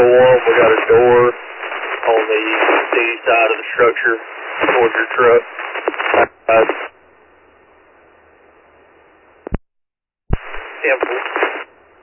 1, we got a door on the east side of the structure towards your truck. Temple.